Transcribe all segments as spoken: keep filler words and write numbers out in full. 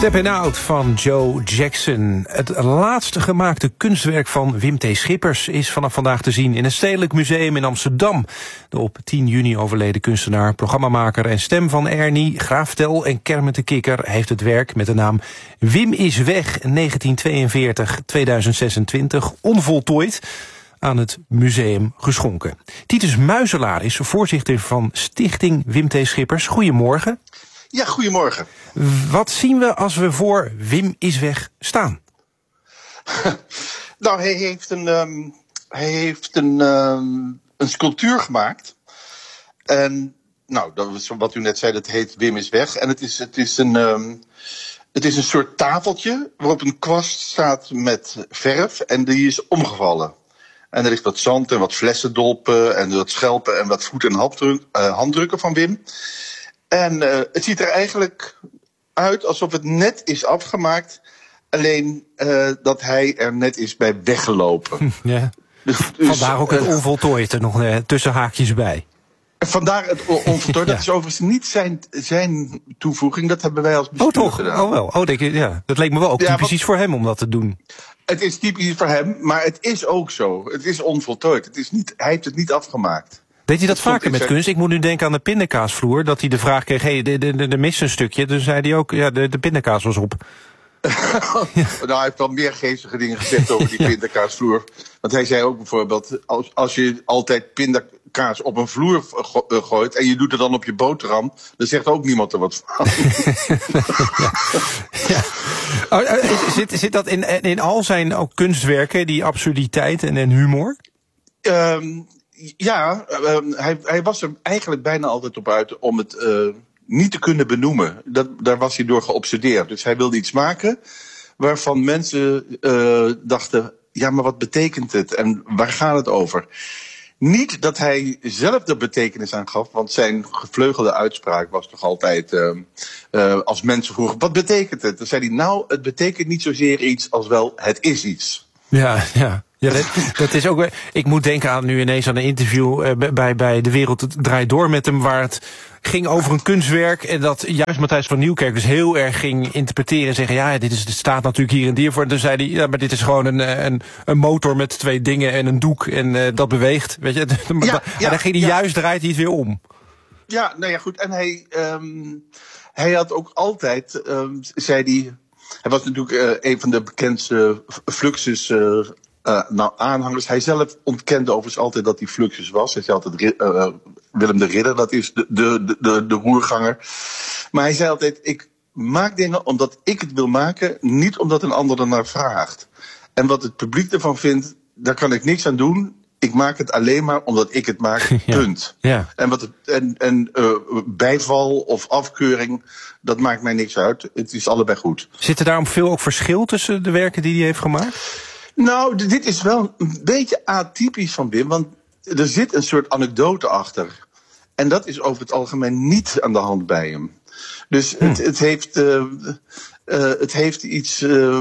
Steppin' Out van Joe Jackson. Het laatste gemaakte kunstwerk van Wim T. Schippers is vanaf vandaag te zien in het Stedelijk Museum in Amsterdam. De op tien juni overleden kunstenaar, programmamaker en stem van Ernie, Graaf Tel en Kermit de Kikker heeft het werk met de naam Wim is weg negentien tweeënveertig tot tweeduizend zesentwintig onvoltooid aan het museum geschonken. Titus Muizelaar is voorzitter van Stichting Wim T. Schippers. Goedemorgen. Ja, goedemorgen. Wat zien we als we voor Wim is weg staan? Nou, hij heeft een, um, hij heeft een, um, een sculptuur gemaakt. En nou, dat is wat u net zei, dat heet Wim is weg. En het is, het is, een, um, het is een soort tafeltje waarop een kwast staat met verf en die is omgevallen. En er ligt wat zand en wat flessendolpen en wat schelpen en wat voet- en handdruk, uh, handdrukken van Wim. En uh, het ziet er eigenlijk uit alsof het net is afgemaakt. Alleen uh, dat hij er net is bij weggelopen. Ja. Dus, dus, vandaar ook het uh, onvoltooid er nog uh, tussen haakjes bij. Vandaar het onvoltooid. Ja. Dat is overigens niet zijn, zijn toevoeging. Dat hebben wij als bestuur Oh toch? gedaan. Oh wel. Oh, denk ik, ja. Dat leek me wel ook Ja, typisch want, voor hem om dat te doen. Het is typisch voor hem, maar het is ook zo. Het is onvoltooid. Het is niet, hij heeft het niet afgemaakt. Deed hij dat, dat vaker met zijn... kunst? Ik moet nu denken aan de pindakaasvloer. Dat hij de vraag kreeg, hé, hey, er mist een stukje. Toen zei hij ook, ja, de, de pindakaas was op. Ja. Nou, hij heeft wel meer geestige dingen gezegd over die ja. pindakaasvloer. Want hij zei ook bijvoorbeeld, als, als je altijd pindakaas op een vloer go- uh, gooit en je doet het dan op je boterham, dan zegt ook niemand er wat van. ja. Ja. Oh, zit, zit dat in, in al zijn ook kunstwerken, die absurditeit en, en humor? Um, ja, um, hij, hij was er eigenlijk bijna altijd op uit om het uh, niet te kunnen benoemen. Dat, daar was hij door geobsedeerd. Dus hij wilde iets maken waarvan mensen uh, dachten, ja, maar wat betekent het en waar gaat het over? Niet dat hij zelf de betekenis aan gaf, want zijn gevleugelde uitspraak was toch altijd, uh, uh, als mensen vroegen, wat betekent het? Dan zei hij, nou, het betekent niet zozeer iets als wel, het is iets. Ja, ja. Ja, dat, dat is ook. Ik moet denken aan nu ineens aan een interview uh, bij, bij De Wereld Draait Door met hem, waar het ging over een kunstwerk en dat juist Matthijs van Nieuwkerk dus heel erg ging interpreteren en zeggen, ja, dit, is, dit staat natuurlijk hier en hier voor. En toen zei hij, ja, maar dit is gewoon een, een, een motor met twee dingen en een doek en uh, dat beweegt. Weet je? Ja, ja, en dan ging hij ja. juist, draait hij het weer om. Ja, nou ja, goed. En hij, um, hij had ook altijd, um, zei hij, hij was natuurlijk uh, een van de bekendste Fluxus uh, Uh, nou, aanhangers. Hij zelf ontkende overigens altijd dat hij Fluxus was. Hij zei altijd uh, Willem de Ridder, dat is de, de, de, de roerganger. Maar hij zei altijd, ik maak dingen omdat ik het wil maken, niet omdat een ander ernaar vraagt. En wat het publiek ervan vindt, daar kan ik niks aan doen. Ik maak het alleen maar omdat ik het maak, punt. Ja. Ja. En, wat het, en, en uh, bijval of afkeuring, dat maakt mij niks uit. Het is allebei goed. Zit er daarom veel ook verschil tussen de werken die hij heeft gemaakt? Nou, dit is wel een beetje atypisch van Wim, want er zit een soort anekdote achter. En dat is over het algemeen niet aan de hand bij hem. Dus hm. het, het, heeft, uh, uh, het heeft iets uh,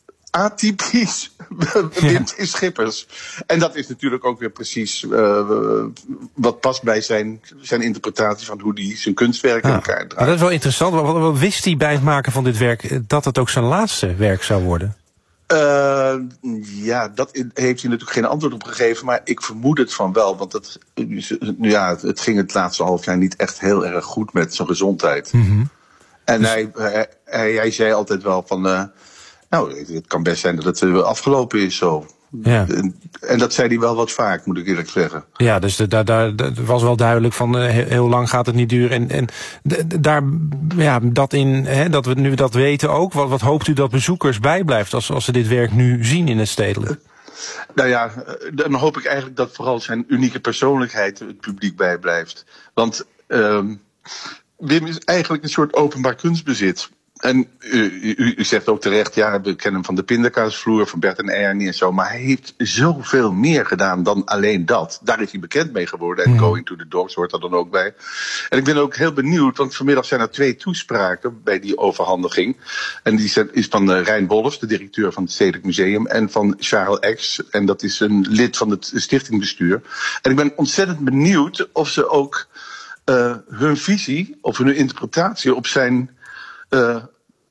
atypisch Wim T. Schippers. En dat is natuurlijk ook weer precies uh, wat past bij zijn, zijn interpretatie van hoe hij zijn kunstwerk in ja. elkaar draait. Maar dat is wel interessant. Wat, wat wist hij bij het maken van dit werk dat het ook zijn laatste werk zou worden? Uh, ja, dat heeft hij natuurlijk geen antwoord op gegeven, maar ik vermoed het van wel. Want het, ja, het ging het laatste half jaar niet echt heel erg goed met zijn gezondheid. Mm-hmm. En dus hij, hij, hij, hij zei altijd wel van, uh, nou, het kan best zijn dat het afgelopen is zo. Ja. En, en dat zei hij wel wat vaak, moet ik eerlijk zeggen. Ja, dus daar da, da, was wel duidelijk van uh, heel, heel lang gaat het niet duren. En, en d- daar, ja, dat in, hè, dat we nu dat weten ook. Wat, wat hoopt u dat bezoekers bijblijft als, als ze dit werk nu zien in het Stedelijk? Nou ja, dan hoop ik eigenlijk dat vooral zijn unieke persoonlijkheid het publiek bijblijft. Want uh, Wim is eigenlijk een soort openbaar kunstbezit. En u, u, u zegt ook terecht, ja, we kennen hem van de pindakaasvloer, van Bert en Ernie en zo. Maar hij heeft zoveel meer gedaan dan alleen dat. Daar is hij bekend mee geworden. En mm. Going to the Dogs hoort er dan ook bij. En ik ben ook heel benieuwd, want vanmiddag zijn er twee toespraken bij die overhandiging. En die is van uh, Rijn Wolfs, de directeur van het Stedelijk Museum. En van Charles X, en dat is een lid van het stichtingbestuur. En ik ben ontzettend benieuwd of ze ook uh, hun visie of hun interpretatie op zijn... Uh,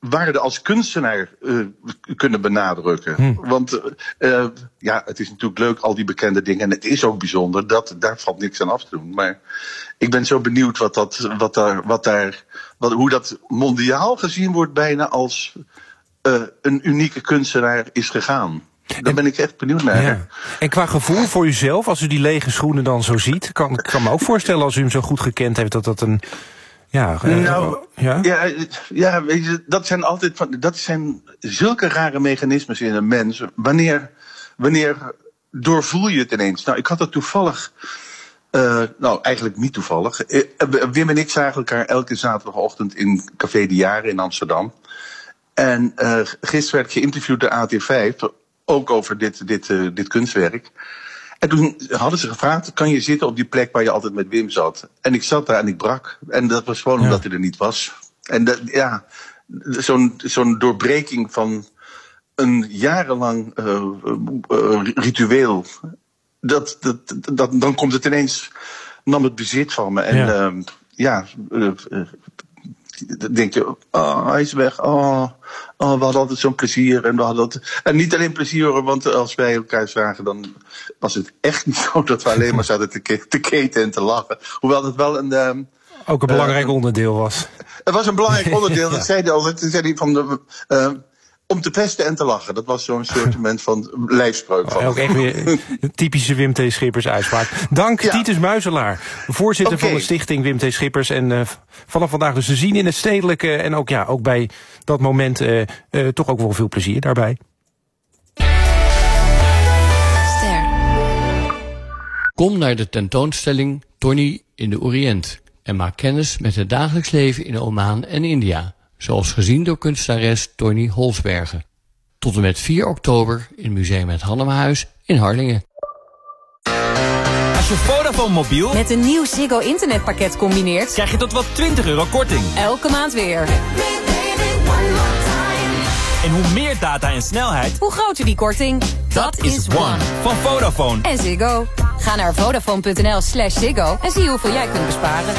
waarde als kunstenaar uh, kunnen benadrukken. Hm. Want uh, ja, het is natuurlijk leuk, al die bekende dingen. En het is ook bijzonder, dat, daar valt niks aan af te doen. Maar ik ben zo benieuwd wat dat, wat daar, wat daar, wat, hoe dat mondiaal gezien wordt bijna als uh, een unieke kunstenaar is gegaan. Daar ben ik echt benieuwd naar. Ja. En qua gevoel voor uzelf, als u die lege schoenen dan zo ziet, kan ik kan me ook voorstellen als u hem zo goed gekend heeft dat dat een... Ja, nou, uh, ja? ja, ja weet je, dat zijn altijd van, dat zijn zulke rare mechanismes in een mens. Wanneer, wanneer doorvoel je het ineens? Nou, ik had dat toevallig, uh, nou eigenlijk niet toevallig. Wim en ik zagen elkaar elke zaterdagochtend in Café de Jaren in Amsterdam. En uh, gisteren werd ik geïnterviewd door A T vijf, ook over dit, dit, uh, dit kunstwerk. En toen hadden ze gevraagd, kan je zitten op die plek waar je altijd met Wim zat? En ik zat daar en ik brak. En dat was gewoon ja. omdat hij er niet was. En dat, ja, zo'n, zo'n doorbreking van een jarenlang uh, uh, ritueel. Dat, dat, dat, dan komt het ineens, nam het bezit van me. En ja, uh, ja uh, uh, dan denk je, oh, hij is weg. Oh, oh, we hadden altijd zo'n plezier. En, we hadden altijd... en niet alleen plezier, want als wij elkaar zagen, dan was het echt niet zo dat we alleen maar zaten te, ke- te keten en te lachen. Hoewel het wel een... Um, ook een belangrijk uh, onderdeel was. Het was een belangrijk onderdeel, dat zei hij altijd. Toen zei hij van... De, uh, om te pesten en te lachen. Dat was zo'n soort van lijfspreuk. Van. Ook echt weer een typische Wim T. Schippers uitspraak. Dank ja. Titus Muizelaar, voorzitter okay. van de stichting Wim T. Schippers. En uh, vanaf vandaag dus te zien in het stedelijke. En ook, ja, ook bij dat moment uh, uh, toch ook wel veel plezier daarbij. Ster. Kom naar de tentoonstelling Tony in de Oriënt. En maak kennis met het dagelijks leven in Oman en India. Zoals gezien door kunstenares Tony Holsbergen. Tot en met vier oktober in Museum het Hannemahuis in Harlingen. Als je Vodafone mobiel met een nieuw Ziggo internetpakket combineert, krijg je tot wel twintig euro korting. Elke maand weer. En hoe meer data en snelheid, hoe groter die korting. Dat, Dat is One van Vodafone. En Ziggo. Ga naar vodafone.nl slash Ziggo en zie hoeveel jij kunt besparen.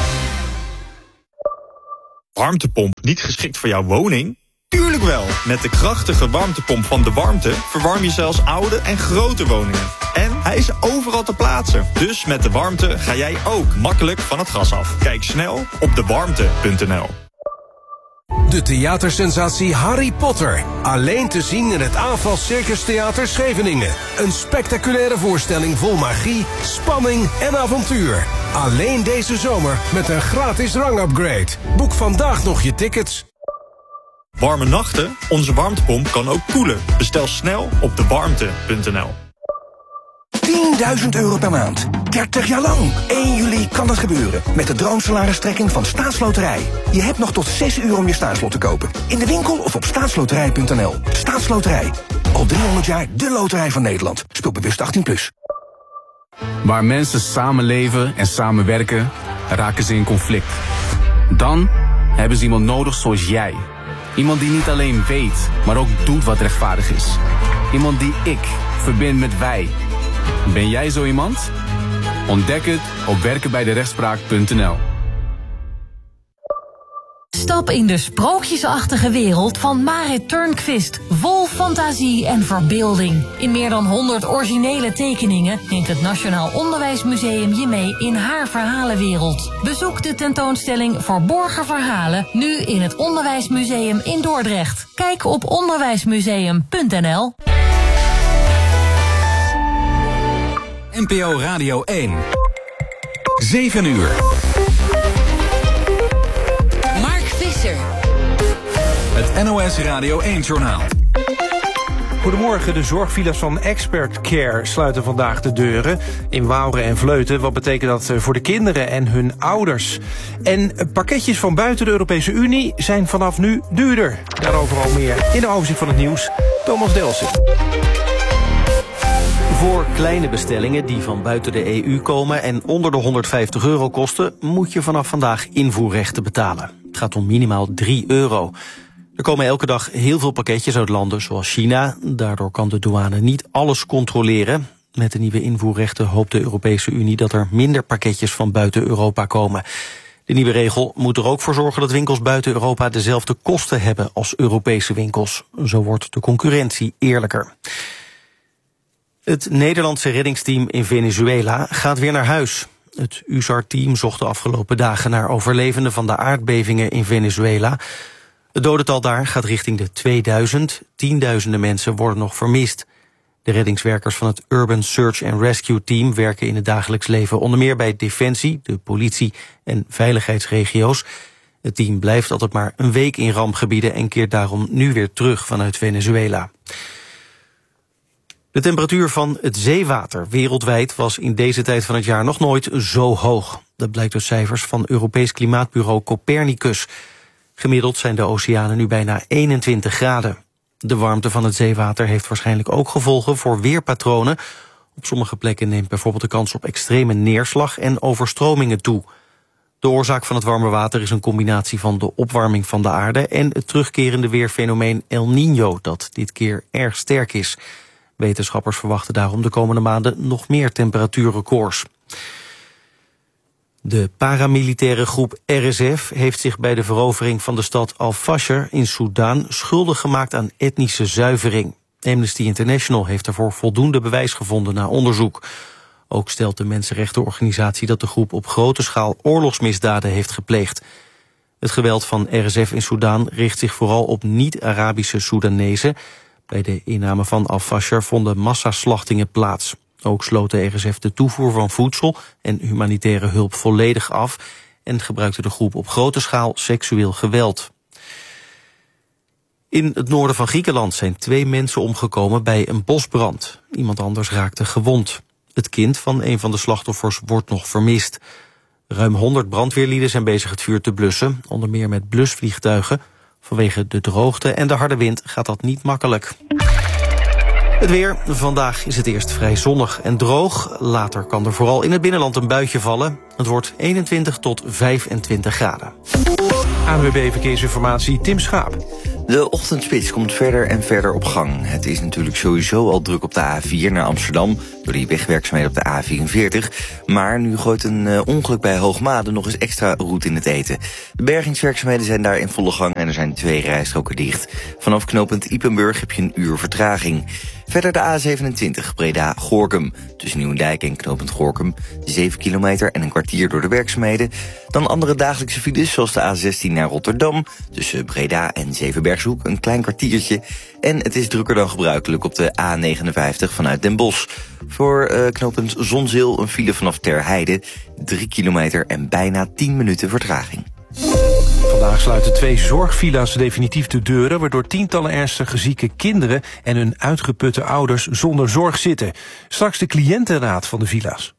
Warmtepomp niet geschikt voor jouw woning? Tuurlijk wel! Met de krachtige warmtepomp van De Warmte verwarm je zelfs oude en grote woningen. En hij is overal te plaatsen. Dus met De Warmte ga jij ook makkelijk van het gas af. Kijk snel op de warmte punt n l. De theatersensatie Harry Potter. Alleen te zien in het Aanval Circus Theater Scheveningen. Een spectaculaire voorstelling vol magie, spanning en avontuur. Alleen deze zomer met een gratis drangupgrade. Boek vandaag nog je tickets. Warme nachten? Onze warmtepomp kan ook koelen. Bestel snel op de warmte punt n l. tienduizend euro per maand. dertig jaar lang. één juli kan dat gebeuren. Met de droomsalaristrekking van Staatsloterij. Je hebt nog tot zes uur om je staatslot te kopen. In de winkel of op staatsloterij punt n l. Staatsloterij. Al driehonderd jaar de loterij van Nederland. Speel bewust achttien plus. Waar mensen samenleven en samenwerken, raken ze in conflict. Dan hebben ze iemand nodig zoals jij. Iemand die niet alleen weet, maar ook doet wat rechtvaardig is. Iemand die ik verbind met wij. Ben jij zo iemand? Ontdek het op werken bij de rechtspraak punt n l. Stap in de sprookjesachtige wereld van Marit Turnquist. Vol fantasie en verbeelding. In meer dan honderd originele tekeningen neemt het Nationaal Onderwijsmuseum je mee in haar verhalenwereld. Bezoek de tentoonstelling Verborgen Verhalen nu in het Onderwijsmuseum in Dordrecht. Kijk op onderwijsmuseum punt n l. N P O Radio één. zeven uur. Mark Visser. Het N O S Radio één-journaal. Goedemorgen, de zorgfiles van Expert Care sluiten vandaag de deuren in Waalre en Vleuten. Wat betekent dat voor de kinderen en hun ouders? En pakketjes van buiten de Europese Unie zijn vanaf nu duurder. Daarover al meer in de overzicht van het nieuws. Thomas Delsen. Voor kleine bestellingen die van buiten de E U komen en onder de honderdvijftig euro kosten, moet je vanaf vandaag invoerrechten betalen. Het gaat om minimaal drie euro. Er komen elke dag heel veel pakketjes uit landen zoals China. Daardoor kan de douane niet alles controleren. Met de nieuwe invoerrechten hoopt de Europese Unie dat er minder pakketjes van buiten Europa komen. De nieuwe regel moet er ook voor zorgen dat winkels buiten Europa dezelfde kosten hebben als Europese winkels. Zo wordt de concurrentie eerlijker. Het Nederlandse reddingsteam in Venezuela gaat weer naar huis. Het U S A R-team zocht de afgelopen dagen naar overlevenden van de aardbevingen in Venezuela. Het dodental daar gaat richting de tweeduizend. Tienduizenden mensen worden nog vermist. De reddingswerkers van het Urban Search and Rescue Team werken in het dagelijks leven onder meer bij Defensie, de politie en veiligheidsregio's. Het team blijft altijd maar een week in rampgebieden en keert daarom nu weer terug vanuit Venezuela. De temperatuur van het zeewater wereldwijd was in deze tijd van het jaar nog nooit zo hoog. Dat blijkt uit cijfers van Europees Klimaatbureau Copernicus. Gemiddeld zijn de oceanen nu bijna eenentwintig graden. De warmte van het zeewater heeft waarschijnlijk ook gevolgen voor weerpatronen. Op sommige plekken neemt bijvoorbeeld de kans op extreme neerslag en overstromingen toe. De oorzaak van het warme water is een combinatie van de opwarming van de aarde en het terugkerende weerfenomeen El Niño, dat dit keer erg sterk is. Wetenschappers verwachten daarom de komende maanden nog meer temperatuurrecords. De paramilitaire groep R S F heeft zich bij de verovering van de stad Al-Fasher in Soedan schuldig gemaakt aan etnische zuivering. Amnesty International heeft daarvoor voldoende bewijs gevonden na onderzoek. Ook stelt de mensenrechtenorganisatie dat de groep op grote schaal oorlogsmisdaden heeft gepleegd. Het geweld van R S F in Soedan richt zich vooral op niet-Arabische Soedanezen. Bij de inname van Al-Fasher vonden massaslachtingen plaats. Ook sloot de R S F de toevoer van voedsel en humanitaire hulp volledig af en gebruikte de groep op grote schaal seksueel geweld. In het noorden van Griekenland zijn twee mensen omgekomen bij een bosbrand. Iemand anders raakte gewond. Het kind van een van de slachtoffers wordt nog vermist. Ruim honderd brandweerlieden zijn bezig het vuur te blussen, onder meer met blusvliegtuigen. Vanwege de droogte en de harde wind gaat dat niet makkelijk. Het weer. Vandaag is het eerst vrij zonnig en droog. Later kan er vooral in het binnenland een buitje vallen. Het wordt eenentwintig tot vijfentwintig graden. A N W B Verkeersinformatie, Tim Schaap. De ochtendspits komt verder en verder op gang. Het is natuurlijk sowieso al druk op de A vier naar Amsterdam door die wegwerkzaamheden op de A vierenveertig. Maar nu gooit een uh, ongeluk bij Hoogmade nog eens extra roet in het eten. De bergingswerkzaamheden zijn daar in volle gang en er zijn twee rijstroken dicht. Vanaf knooppunt Ypenburg heb je een uur vertraging. Verder de A zevenentwintig Breda-Gorinchem. Tussen Nieuwendijk en knooppunt Gorinchem. zeven kilometer en een kwartier door de werkzaamheden. Dan andere dagelijkse files zoals de A zestien naar Rotterdam. Tussen Breda en Zevenbergshoek een klein kwartiertje. En het is drukker dan gebruikelijk op de A negenenvijftig vanuit Den Bosch. Voor uh, knooppunt Zonzeel een file vanaf Ter Heide. drie kilometer en bijna tien minuten vertraging. Vandaag sluiten twee zorgvilla's definitief de deuren, waardoor tientallen ernstig zieke kinderen en hun uitgeputte ouders zonder zorg zitten. Straks de cliëntenraad van de villa's.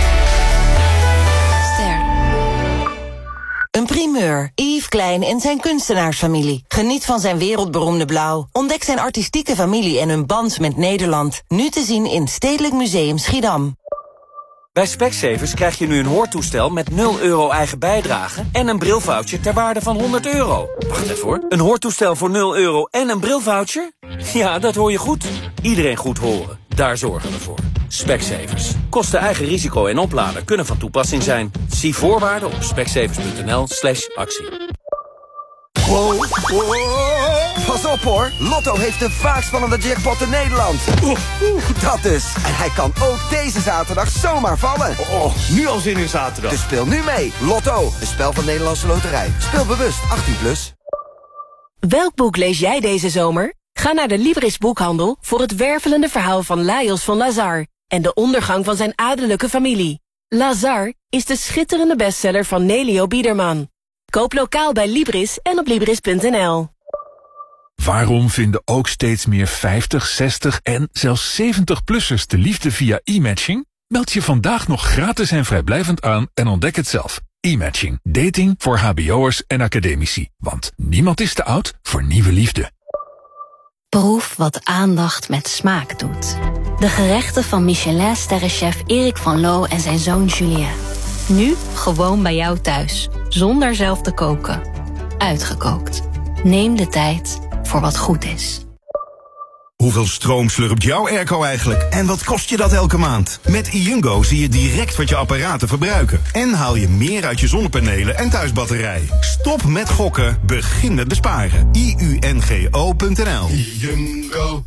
Ster. Een primeur. Yves Klein en zijn kunstenaarsfamilie. Geniet van zijn wereldberoemde blauw. Ontdek zijn artistieke familie en hun band met Nederland. Nu te zien in Stedelijk Museum Schiedam. Bij Specsavers krijg je nu een hoortoestel met nul euro eigen bijdrage en een brilvoucher ter waarde van honderd euro. Wacht even hoor. Een hoortoestel voor nul euro en een brilvoucher? Ja, dat hoor je goed. Iedereen goed horen. Daar zorgen we voor. Specsavers. Kosten eigen risico en oplader kunnen van toepassing zijn. Zie voorwaarden op specsavers.nl slash actie. Wow, wow. Pas op hoor, Lotto heeft de vaakst spannende jackpot in Nederland. Oeh, oeh, dat dus. En hij kan ook deze zaterdag zomaar vallen. Oh, nu al zin in zaterdag. Dus speel nu mee. Lotto, een spel van Nederlandse Loterij. Speel bewust, achttien plus. Welk boek lees jij deze zomer? Ga naar de Libris boekhandel voor het wervelende verhaal van Lajos van Lazar en de ondergang van zijn adellijke familie. Lazar is de schitterende bestseller van Nelio Biederman. Koop lokaal bij Libris en op Libris punt n l. Waarom vinden ook steeds meer vijftig, zestig en zelfs zeventig-plussers de liefde via e-matching? Meld je vandaag nog gratis en vrijblijvend aan en ontdek het zelf. E-matching. Dating voor hbo'ers en academici. Want niemand is te oud voor nieuwe liefde. Proef wat aandacht met smaak doet. De gerechten van Michelin-sterrenchef Erik van Loo en zijn zoon Julien. Nu gewoon bij jou thuis, zonder zelf te koken. Uitgekookt. Neem de tijd voor wat goed is. Hoeveel stroom slurpt jouw airco eigenlijk? En wat kost je dat elke maand? Met iUngo zie je direct wat je apparaten verbruiken. En haal je meer uit je zonnepanelen en thuisbatterij. Stop met gokken, begin met besparen. I U N G O punt N L. iUngo.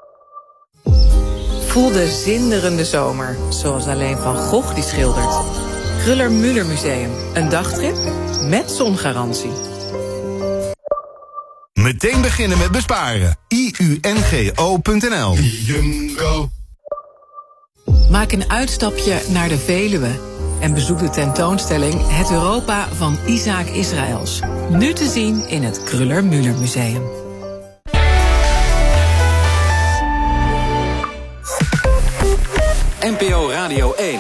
Voel de zinderende zomer, zoals alleen Van Gogh die schildert. Kruller-Müller Museum, een dagtrip met zongarantie. Meteen beginnen met besparen. I U N G O punt N L. iUngo. Maak een uitstapje naar de Veluwe en bezoek de tentoonstelling Het Europa van Isaac Israëls. Nu te zien in het Kruller-Müller Museum. N P O Radio één.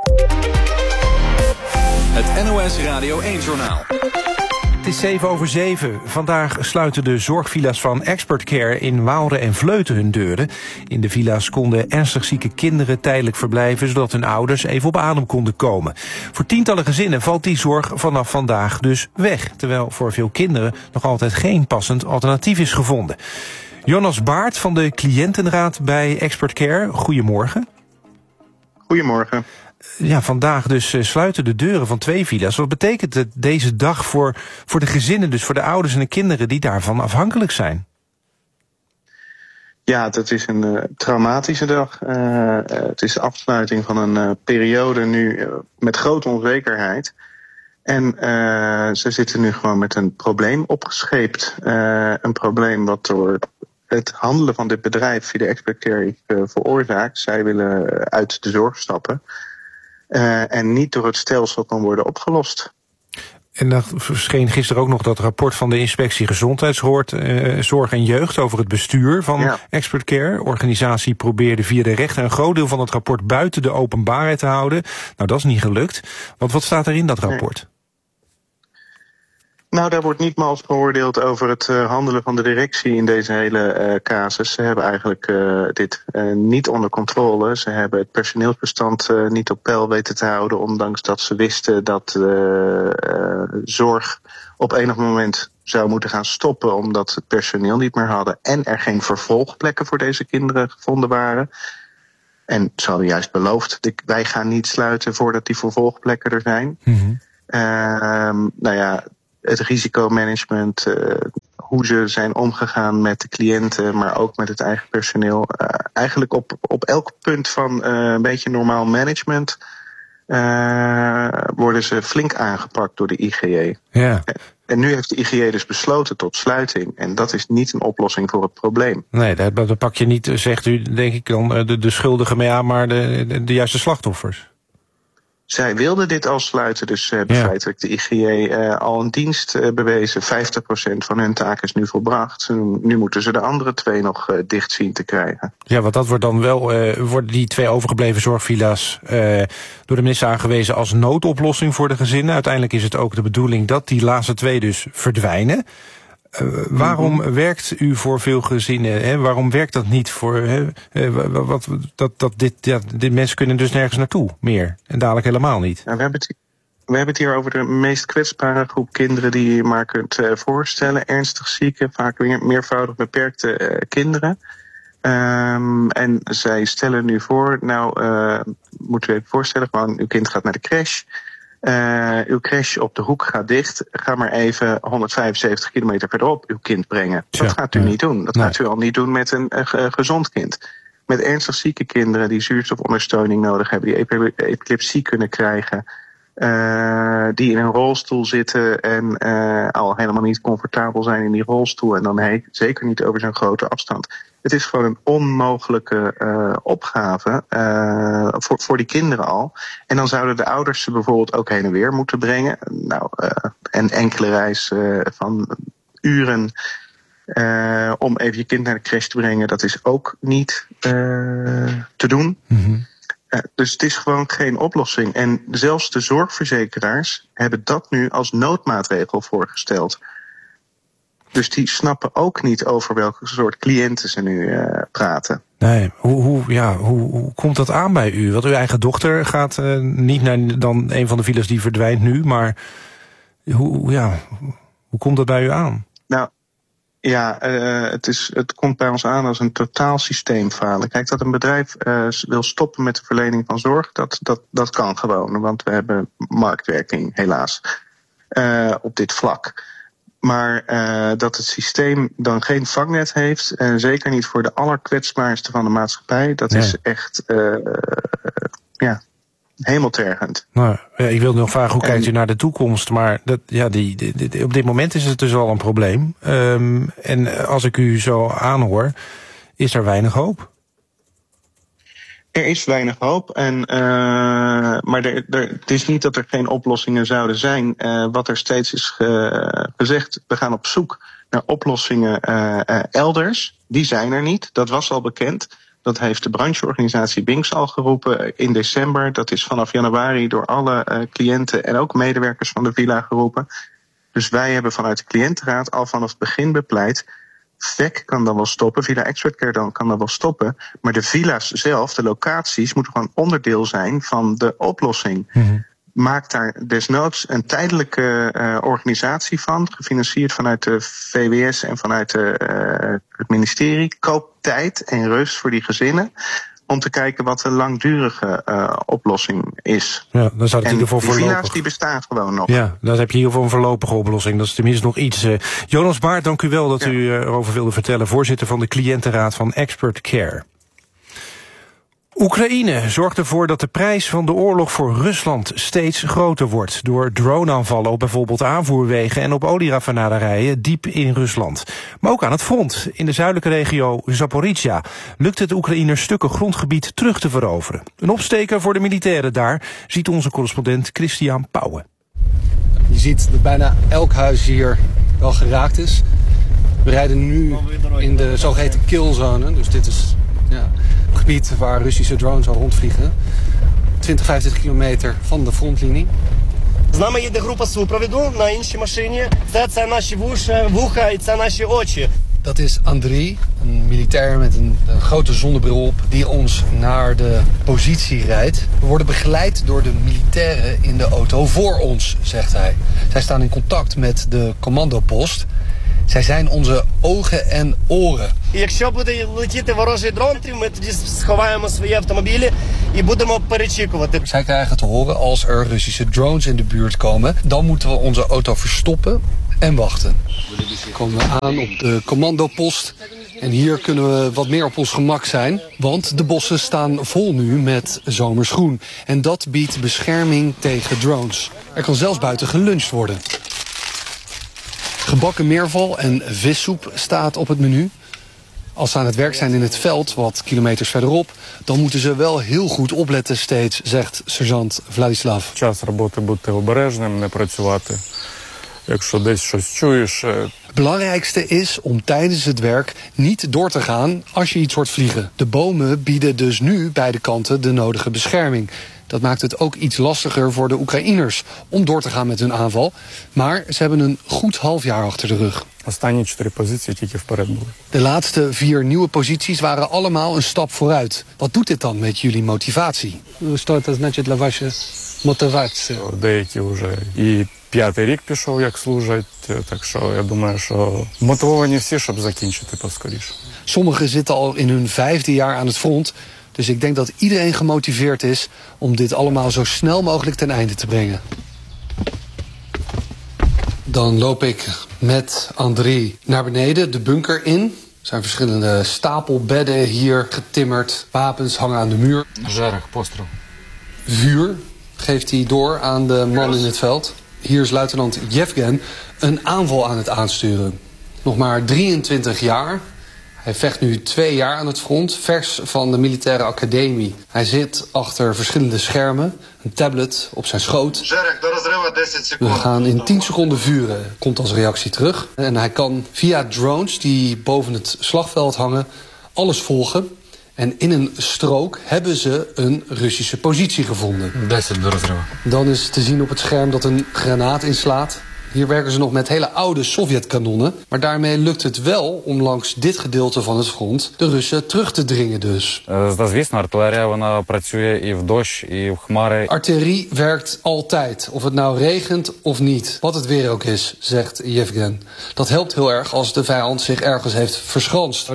Het N O S Radio één-journaal. Het is zeven over zeven. Vandaag sluiten de zorgvilla's van Expert Care in Waalre en Vleuten hun deuren. In de villa's konden ernstig zieke kinderen tijdelijk verblijven, zodat hun ouders even op adem konden komen. Voor tientallen gezinnen valt die zorg vanaf vandaag dus weg, terwijl voor veel kinderen nog altijd geen passend alternatief is gevonden. Jonas Baart van de cliëntenraad bij Expert Care, goedemorgen. Goedemorgen. Ja, vandaag dus uh, sluiten de deuren van twee villa's. Wat betekent het deze dag voor, voor de gezinnen, dus voor de ouders en de kinderen die daarvan afhankelijk zijn? Ja, het is een uh, traumatische dag. Uh, uh, het is de afsluiting van een uh, periode nu uh, met grote onzekerheid. En uh, ze zitten nu gewoon met een probleem opgescheept. Uh, een probleem wat door het handelen van dit bedrijf via de Expert Care uh, veroorzaakt. Zij willen uit de zorg stappen. Uh, en niet door het stelsel kan worden opgelost. En dan verscheen gisteren ook nog dat rapport van de Inspectie Gezondheidszorg uh, en Jeugd over het bestuur van ja. Expert Care. De organisatie probeerde via de rechter een groot deel van het rapport buiten de openbaarheid te houden. Nou, dat is niet gelukt. Want wat staat er in dat rapport? Nee. Nou, daar wordt niet mals geoordeeld over het uh, handelen van de directie in deze hele uh, casus. Ze hebben eigenlijk uh, dit uh, niet onder controle. Ze hebben het personeelsbestand uh, niet op peil weten te houden, ondanks dat ze wisten dat uh, uh, zorg op enig moment zou moeten gaan stoppen, omdat ze het personeel niet meer hadden en er geen vervolgplekken voor deze kinderen gevonden waren. En ze hadden juist beloofd, wij gaan niet sluiten voordat die vervolgplekken er zijn. Mm-hmm. Uh, nou ja, het risicomanagement, uh, hoe ze zijn omgegaan met de cliënten, maar ook met het eigen personeel. Uh, eigenlijk op, op elk punt van uh, een beetje normaal management uh, worden ze flink aangepakt door de I G J. Ja. En nu heeft de I G J dus besloten tot sluiting. En dat is niet een oplossing voor het probleem. Nee, daar, daar pak je niet, zegt u, denk ik dan, de, de schuldigen mee aan, maar de, de, de juiste slachtoffers. Zij wilden dit al sluiten, dus ze hebben ja. feitelijk de I G J uh, al een dienst uh, bewezen. vijftig procent van hun taak is nu volbracht. Ze, nu moeten ze de andere twee nog uh, dicht zien te krijgen. Ja, want dat wordt dan wel, uh, worden die twee overgebleven zorgvilla's uh, door de minister aangewezen als noodoplossing voor de gezinnen. Uiteindelijk is het ook de bedoeling dat die laatste twee dus verdwijnen. Uh, waarom mm-hmm. werkt u voor veel gezinnen? Hè? Waarom werkt dat niet voor? Hè? Uh, wat, wat, dat, dat dit, ja, dit mensen kunnen dus nergens naartoe meer. En dadelijk helemaal niet. Nou, we, hebben het, we hebben het hier over de meest kwetsbare groep kinderen die je maar kunt uh, voorstellen. Ernstig zieke, vaak weer meervoudig beperkte uh, kinderen. Um, en zij stellen nu voor, nou, uh, moeten we even voorstellen, gewoon uw kind gaat naar de crash. Uh, uw crash op de hoek gaat dicht. Ga maar even honderdvijfenzeventig kilometer verderop uw kind brengen. Dat ja, gaat u ja. niet doen. Dat nee. gaat u al niet doen met een uh, gezond kind. Met ernstig zieke kinderen die zuurstofondersteuning nodig hebben, die ep- epilepsie kunnen krijgen, uh, die in een rolstoel zitten en uh, al helemaal niet comfortabel zijn in die rolstoel en dan he- zeker niet over zo'n grote afstand. Het is gewoon een onmogelijke uh, opgave uh, voor, voor die kinderen al. En dan zouden de ouders ze bijvoorbeeld ook heen en weer moeten brengen. Nou, uh, en enkele reis uh, van uren uh, om even je kind naar de crash te brengen, dat is ook niet uh, te doen. Mm-hmm. Uh, dus het is gewoon geen oplossing. En zelfs de zorgverzekeraars hebben dat nu als noodmaatregel voorgesteld. Dus die snappen ook niet over welke soort cliënten ze nu uh, praten. Nee, hoe, hoe, ja, hoe, hoe komt dat aan bij u? Want uw eigen dochter gaat uh, niet naar dan een van de villas die verdwijnt nu, maar hoe, ja, hoe komt dat bij u aan? Nou, Ja, uh, het, is, het komt bij ons aan als een totaal systeemfalen. Kijk, dat een bedrijf uh, wil stoppen met de verlening van zorg, dat, dat, dat kan gewoon. Want we hebben marktwerking, helaas, uh, op dit vlak. Maar uh, dat het systeem dan geen vangnet heeft, uh, zeker niet voor de allerkwetsbaarste van de maatschappij, dat nee. is echt uh, uh, ja, hemeltergend. Nou, ik wilde nog vragen, hoe en, kijkt u naar de toekomst? Maar dat, ja, die, die, die, op dit moment is het dus al een probleem. Um, en als ik u zo aanhoor, is er weinig hoop? Er is weinig hoop, en, uh, maar er, er, het is niet dat er geen oplossingen zouden zijn. Uh, wat er steeds is ge, gezegd, we gaan op zoek naar oplossingen uh, uh, elders. Die zijn er niet, dat was al bekend. Dat heeft de brancheorganisatie Binks al geroepen in december. Dat is vanaf januari door alle uh, cliënten en ook medewerkers van de villa geroepen. Dus wij hebben vanuit de cliëntenraad al vanaf het begin bepleit, V E C kan dan wel stoppen, Villa Expert Care dan kan dan wel stoppen, maar de villa's zelf, de locaties, moeten gewoon onderdeel zijn van de oplossing. Mm-hmm. Maak daar desnoods een tijdelijke uh, organisatie van, gefinancierd vanuit de V W S en vanuit de, uh, het ministerie. Koop tijd en rust voor die gezinnen om te kijken wat een langdurige uh, oplossing is. Ja, dan zou het in ieder geval die voorlopig. villa's die bestaan gewoon nog. Ja, dan heb je in ieder geval een voorlopige oplossing. Dat is tenminste nog iets. Uh, Jonas Baert, dank u wel dat ja. u uh, erover wilde vertellen. Voorzitter van de cliëntenraad van Expert Care. Oekraïne zorgt ervoor dat de prijs van de oorlog voor Rusland steeds groter wordt. Door droneaanvallen op bijvoorbeeld aanvoerwegen en op olieraffinaderijen diep in Rusland. Maar ook aan het front. In de zuidelijke regio Zaporizhia lukt het de Oekraïners stukken grondgebied terug te veroveren. Een opsteker voor de militairen daar ziet onze correspondent Christian Pauwen. Je ziet dat bijna elk huis hier wel geraakt is. We rijden nu in de zogeheten killzone, dus dit is ja, een gebied waar Russische drones al rondvliegen. twintig, vijfentwintig kilometer van de frontlinie. З нами їде група супроводу на іншій машині. Це, це наші вуша, вуха і це наші очі. Dat is Andriy, een militair met een, een grote zonnebril op, die ons naar de positie rijdt. We worden begeleid door de militairen in de auto voor ons, zegt hij. Zij staan in contact met de commandopost. Zij zijn onze ogen en oren. Якщо буде летіти ворожий дрон, ми тоді сховаємо свої автомобілі і будемо перечікувати. Zij krijgen te horen als er Russische drones in de buurt komen. Dan moeten we onze auto verstoppen en wachten. We komen aan op de commandopost. En hier kunnen we wat meer op ons gemak zijn. Want de bossen staan vol nu met zomersgroen. En dat biedt bescherming tegen drones. Er kan zelfs buiten geluncht worden. Gebakken meerval en vissoep staat op het menu. Als ze aan het werk zijn in het veld, wat kilometers verderop, dan moeten ze wel heel goed opletten steeds, zegt sergeant Vladislav. Час роботи бути обережним, не працювати. Якщо десь щось чуєш. Het belangrijkste is om tijdens het werk niet door te gaan als je iets hoort vliegen. De bomen bieden dus nu beide kanten de nodige bescherming. Dat maakt het ook iets lastiger voor de Oekraïners om door te gaan met hun aanval. Maar ze hebben een goed half jaar achter de rug. De laatste vier nieuwe posities waren allemaal een stap vooruit. Wat doet dit dan met jullie motivatie? Що це значить для вашої мотивації? Деякі вже і п'ятий рік пішов, як служать. Так що я думаю, що мотивовані всі, щоб закінчити поскоріше. Sommigen zitten al in hun vijfde jaar aan het front. Dus ik denk dat iedereen gemotiveerd is om dit allemaal zo snel mogelijk ten einde te brengen. Dan loop ik met Andriy naar beneden, de bunker in. Er zijn verschillende stapelbedden hier getimmerd. Wapens hangen aan de muur. Vuur geeft hij door aan de man in het veld. Hier is luitenant Yevgen een aanval aan het aansturen. Nog maar drieëntwintig jaar. Hij vecht nu twee jaar aan het front, vers van de militaire academie. Hij zit achter verschillende schermen, een tablet op zijn schoot. We gaan in tien seconden vuren, komt als reactie terug. En hij kan via drones die boven het slagveld hangen alles volgen. En in een strook hebben ze een Russische positie gevonden. Dan is te zien op het scherm dat een granaat inslaat. Hier werken ze nog met hele oude Sovjetkanonnen. Maar daarmee lukt het wel om langs dit gedeelte van het front de Russen terug te dringen dus. Artillerie werkt altijd, of het nou regent of niet. Wat het weer ook is, zegt Yevgen. Dat helpt heel erg als de vijand zich ergens heeft verschanst.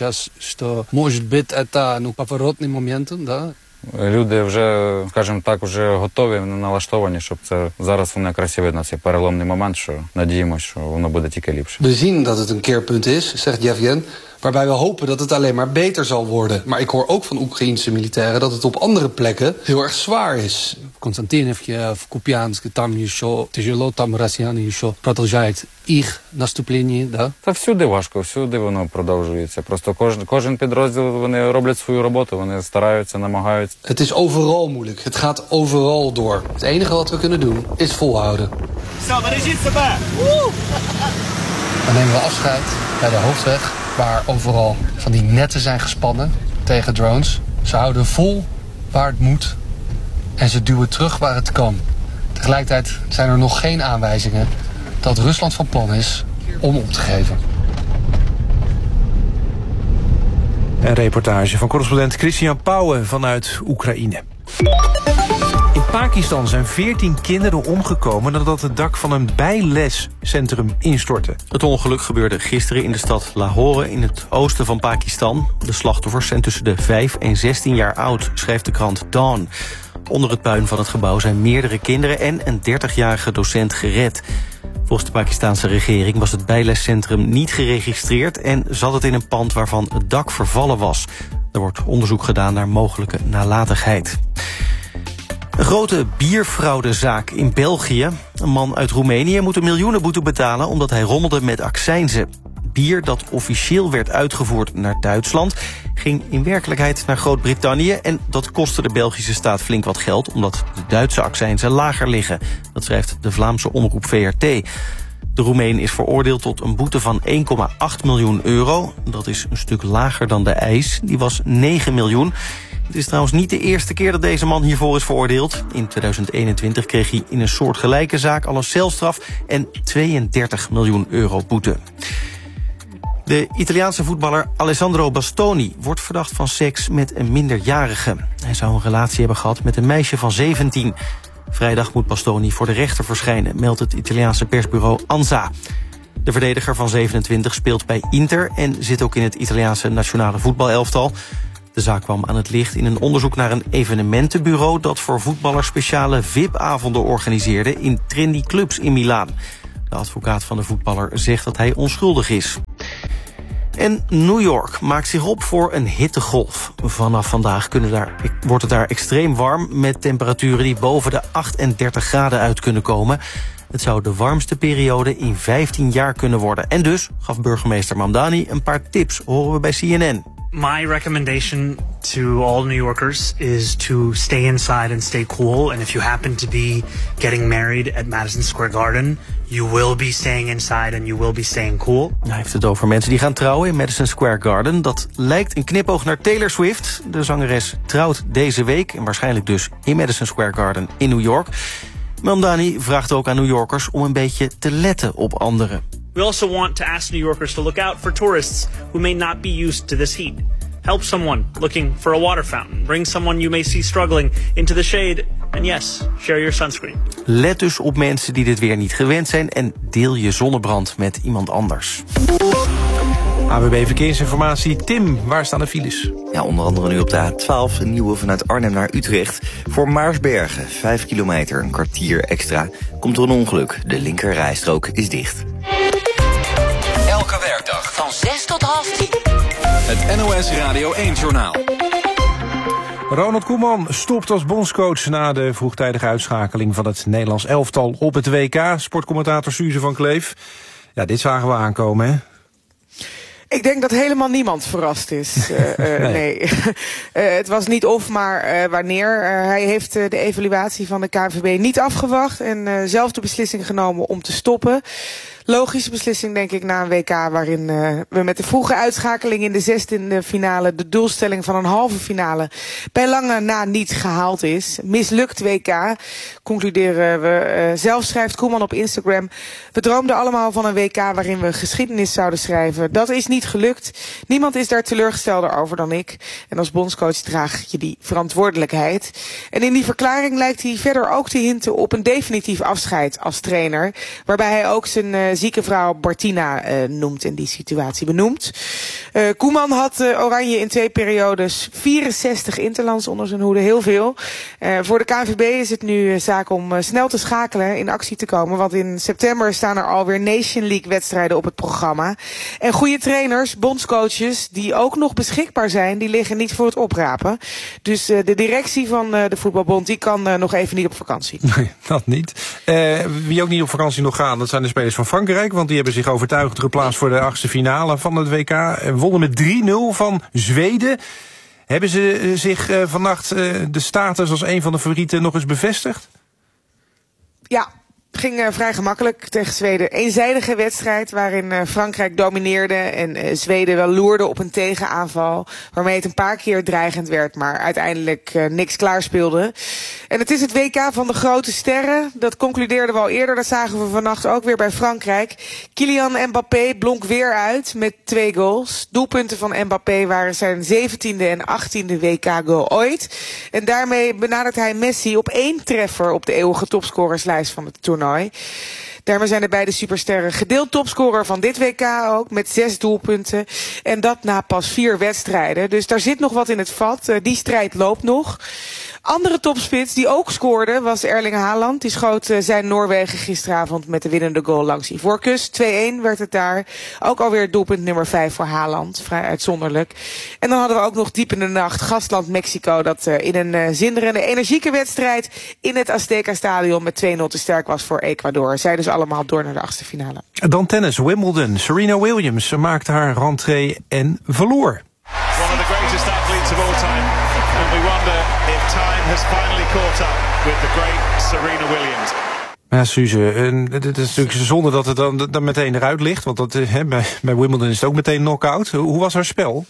Люди вже, скажімо так, вже готові, налаштовані, щоб це зараз воно якраз і видно, цей переломний момент, що надіємося, що воно буде тільки ліпше. We zien dat het een keerpunt is, zegt Yevgen, waarbij we hopen dat het alleen maar beter zal worden. Maar ik hoor ook van Oekraïense militairen dat het op andere plekken heel erg zwaar is. Константиновке, в Купянске, там еще тяжело, там россияне еще продолжают их наступление, да? Та всюди важко, всюди воно продовжується. Просто кожен, кожен підрозділ, вони роблять свою роботу, вони стараються, намагаються. Het is overal moeilijk, het gaat overal door. Het enige wat we kunnen doen is volhouden. Zo, бережіть себе! Dan nemen we afscheid bij de hoofdweg, waar overal van die netten zijn gespannen tegen drones. Ze houden vol waar het moet en ze duwen terug waar het kan. Tegelijkertijd zijn er nog geen aanwijzingen dat Rusland van plan is om op te geven. Een reportage van correspondent Christian Pauwen vanuit Oekraïne. In Pakistan zijn veertien kinderen omgekomen nadat het dak van een bijlescentrum instortte. Het ongeluk gebeurde gisteren in de stad Lahore in het oosten van Pakistan. De slachtoffers zijn tussen de vijf en zestien jaar oud, schrijft de krant Dawn. Onder het puin van het gebouw zijn meerdere kinderen en een dertigjarige docent gered. Volgens de Pakistanse regering was het bijlescentrum niet geregistreerd en zat het in een pand waarvan het dak vervallen was. Er wordt onderzoek gedaan naar mogelijke nalatigheid. Een grote bierfraudezaak in België. Een man uit Roemenië moet een miljoenenboete betalen omdat hij rommelde met accijnzen. Bier dat officieel werd uitgevoerd naar Duitsland ging in werkelijkheid naar Groot-Brittannië en dat kostte de Belgische staat flink wat geld omdat de Duitse accijnzen lager liggen. Dat schrijft de Vlaamse omroep V R T. De Roemeen is veroordeeld tot een boete van één komma acht miljoen euro. Dat is een stuk lager dan de eis. Die was negen miljoen. Het is trouwens niet de eerste keer dat deze man hiervoor is veroordeeld. In tweeduizend eenentwintig kreeg hij in een soortgelijke zaak al een celstraf en tweeëndertig miljoen euro boete. De Italiaanse voetballer Alessandro Bastoni wordt verdacht van seks met een minderjarige. Hij zou een relatie hebben gehad met een meisje van zeventien. Vrijdag moet Bastoni voor de rechter verschijnen, meldt het Italiaanse persbureau ANSA. De verdediger van zevenentwintig speelt bij Inter en zit ook in het Italiaanse nationale voetbalelftal. De zaak kwam aan het licht in een onderzoek naar een evenementenbureau dat voor voetballers speciale V I P-avonden organiseerde in trendy clubs in Milaan. De advocaat van de voetballer zegt dat hij onschuldig is. En New York maakt zich op voor een hittegolf. Vanaf vandaag kunnen daar, wordt het daar extreem warm met temperaturen die boven de achtendertig graden uit kunnen komen. Het zou de warmste periode in vijftien jaar kunnen worden. En dus gaf burgemeester Mamdani een paar tips, horen we bij C N N. My recommendation to all New Yorkers is to stay inside and stay cool. And if you happen to be getting married at Madison Square Garden, you will be staying inside and you will be staying cool. Hij heeft het over mensen die gaan trouwen in Madison Square Garden. Dat lijkt een knipoog naar Taylor Swift. De zangeres trouwt deze week en waarschijnlijk dus in Madison Square Garden in New York. Mamdani vraagt ook aan New Yorkers om een beetje te letten op anderen. We also want to ask New Yorkers to look out for tourists who may not be used to this heat. Help someone looking for a water fountain. Bring someone you may see struggling into the shade. And yes, share your sunscreen. Let dus op mensen die dit weer niet gewend zijn en deel je zonnebrand met iemand anders. A W B Verkeersinformatie. Tim, waar staan de files? Ja, onder andere nu op de A twaalf, een nieuwe vanuit Arnhem naar Utrecht. Voor Maarsbergen, vijf kilometer, een kwartier extra. Komt er een ongeluk. De linker rijstrook is dicht. Elke werkdag van zes tot half tien. Het N O S Radio één-journaal. Ronald Koeman stopt als bondscoach na de vroegtijdige uitschakeling van het Nederlands elftal op het W K. Sportcommentator Suze van Kleef. Ja, dit zagen we aankomen, hè? Ik denk dat helemaal niemand verrast is. Uh, uh, nee. nee. uh, het was niet of, maar uh, wanneer. Uh, hij heeft uh, de evaluatie van de K N V B niet afgewacht en uh, zelf de beslissing genomen om te stoppen. Logische beslissing, denk ik, na een W K waarin uh, we met de vroege uitschakeling in de zestiende finale de doelstelling van een halve finale bij lange na niet gehaald is. Mislukt W K, concluderen we. Uh, zelf schrijft Koeman op Instagram: we droomden allemaal van een W K waarin we geschiedenis zouden schrijven. Dat is niet gelukt. Niemand is daar teleurgestelder over dan ik. En als bondscoach draag je die verantwoordelijkheid. En in die verklaring lijkt hij verder ook te hinten op een definitief afscheid als trainer, waarbij hij ook zijn uh, zieke vrouw Bartina uh, noemt en die situatie benoemt. Uh, Koeman had uh, Oranje in twee periodes vierenzestig interlands onder zijn hoede, heel veel. Uh, voor de K N V B is het nu uh, zaak om uh, snel te schakelen, in actie te komen, want in september staan er alweer Nation League wedstrijden op het programma. En goede trainers, bondscoaches, die ook nog beschikbaar zijn, die liggen niet voor het oprapen. Dus uh, de directie van uh, de voetbalbond, die kan uh, nog even niet op vakantie. Nee, dat niet. Uh, wie ook niet op vakantie nog gaan, dat zijn de spelers van Frankrijk, want die hebben zich overtuigend geplaatst voor de achtste finale van het W K. En wonnen met drie nul van Zweden. Hebben ze zich uh, vannacht uh, de status als een van de favorieten nog eens bevestigd? Ja. ging uh, vrij gemakkelijk tegen Zweden. Eenzijdige wedstrijd waarin uh, Frankrijk domineerde en uh, Zweden wel loerde op een tegenaanval, waarmee het een paar keer dreigend werd, maar uiteindelijk uh, niks klaarspeelde. En het is het W K van de grote sterren. Dat concludeerden we al eerder. Dat zagen we vannacht ook weer bij Frankrijk. Kylian Mbappé blonk weer uit met twee goals. Doelpunten van Mbappé waren zijn zeventiende en achttiende W K-goal ooit. En daarmee benadert hij Messi op één treffer op de eeuwige topscorerslijst van het toernooi. Daarmee zijn de beide supersterren gedeeld topscorer van dit W K ook, met zes doelpunten. En dat na pas vier wedstrijden. Dus daar zit nog wat in het vat. Uh, die strijd loopt nog. Andere topspits die ook scoorde was Erling Haaland. Die schoot uh, zijn Noorwegen gisteravond met de winnende goal langs Ivoorkust. twee-een werd het daar. Ook alweer doelpunt nummer vijf voor Haaland. Vrij uitzonderlijk. En dan hadden we ook nog diep in de nacht gastland Mexico, dat uh, in een uh, zinderende, energieke wedstrijd in het Azteca-stadion met twee nul te sterk was voor Ecuador. Zij dus allemaal door naar de achtste finale. Dan tennis, Wimbledon. Serena Williams maakte haar rentree en verloor. One of the greatest athletes of all time. And we wonder if time has finally caught up with the great Serena Williams. Ja, Suze, het is natuurlijk zonde dat het dan, dan meteen eruit ligt. Want dat, hè, bij, bij Wimbledon is het ook meteen knock-out. Hoe was haar spel?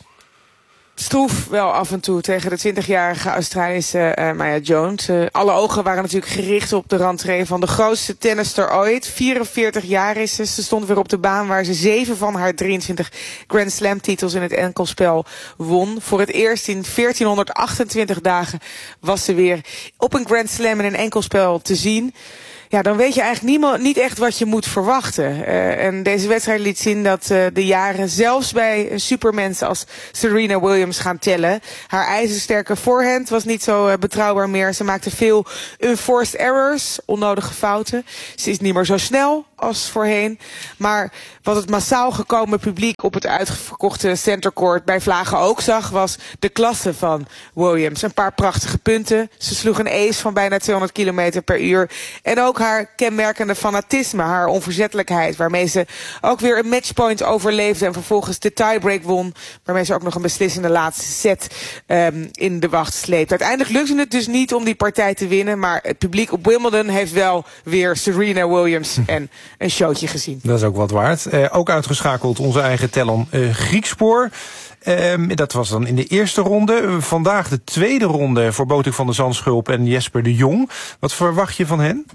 Stroef wel af en toe tegen de twintigjarige Australische uh, Maya Jones. Uh, alle ogen waren natuurlijk gericht op de rentree van de grootste tennister ooit. vierenveertig jaar is ze. Ze stond weer op de baan waar ze zeven van haar drieëntwintig Grand Slam titels in het enkelspel won. Voor het eerst in veertienhonderdachtentwintig dagen was ze weer op een Grand Slam in een enkelspel te zien. Ja, dan weet je eigenlijk niemand, niet echt wat je moet verwachten. Uh, en deze wedstrijd liet zien dat uh, de jaren zelfs bij een supermens als Serena Williams gaan tellen. Haar ijzersterke voorhand was niet zo uh, betrouwbaar meer. Ze maakte veel unforced errors, onnodige fouten. Ze is niet meer zo snel als voorheen. Maar wat het massaal gekomen publiek op het uitverkochte centercourt bij Vlagen ook zag, was de klasse van Williams. Een paar prachtige punten. Ze sloeg een ace van bijna tweehonderd kilometer per uur. En ook haar kenmerkende fanatisme, haar onverzettelijkheid, waarmee ze ook weer een matchpoint overleefde en vervolgens de tiebreak won, waarmee ze ook nog een beslissende laatste set um, in de wacht sleept. Uiteindelijk lukte het dus niet om die partij te winnen, maar het publiek op Wimbledon heeft wel weer Serena Williams en een showtje gezien. Dat is ook wat waard. Uh, ook uitgeschakeld onze eigen Telon uh, Griekspoor. Um, dat was dan in de eerste ronde. Vandaag de tweede ronde voor Botik van der Zandschulp en Jesper de Jong. Wat verwacht je van hen?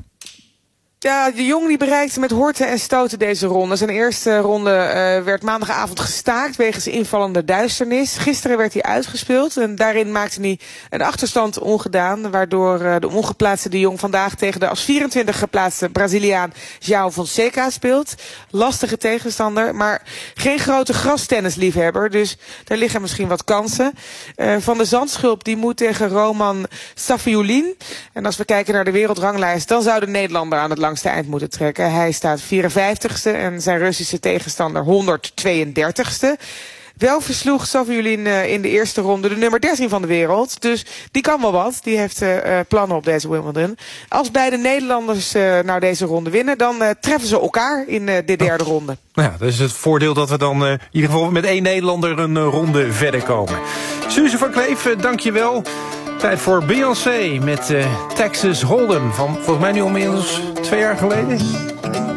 Ja, de Jong die bereikte met horten en stoten deze ronde. Zijn eerste ronde uh, werd maandagavond gestaakt wegens invallende duisternis. Gisteren werd hij uitgespeeld en daarin maakte hij een achterstand ongedaan, waardoor uh, de ongeplaatste de Jong vandaag tegen de als vierentwintig geplaatste Braziliaan João Fonseca speelt. Lastige tegenstander, maar geen grote grastennisliefhebber, dus daar liggen misschien wat kansen. Uh, van de Zandschulp die moet tegen Roman Safiullin. En als we kijken naar de wereldranglijst, dan zou de Nederlander aan het langste eind moeten trekken. Hij staat vierenvijftigste en zijn Russische tegenstander honderdtweeëndertigste. Wel versloeg Safiullin uh, in de eerste ronde de nummer dertien van de wereld. Dus die kan wel wat. Die heeft uh, plannen op deze Wimbledon. Als beide Nederlanders uh, nou deze ronde winnen, dan uh, treffen ze elkaar in uh, de derde oh. ronde. Nou ja, dat is het voordeel dat we dan uh, in ieder geval met één Nederlander een uh, ronde verder komen. Suze van Kleef, uh, dank je wel. Tijd voor Beyoncé met uh, Texas Hold'em van volgens mij nu al inmiddels twee jaar geleden.